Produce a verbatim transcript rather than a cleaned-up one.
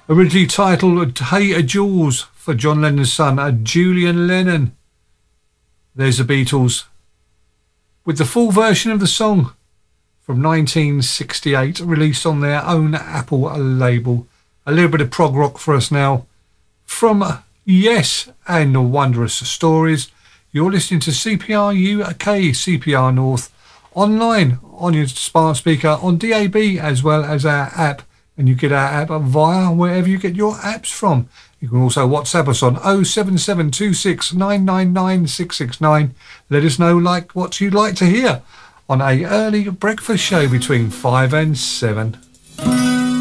Originally titled Hey Jules for John Lennon's son, uh, Julian Lennon. There's the Beatles with the full version of the song from nineteen sixty-eight, released on their own Apple label. A little bit of prog rock for us now from uh, Yes and Wondrous Stories. You're listening to C P R U K, C P R North, online on your smart speaker, on D A B, as well as our app. And you get our app via wherever you get your apps from. You can also WhatsApp us on oh seven seven two six nine nine nine six six nine. Let us know like what you'd like to hear on a early breakfast show between five and seven.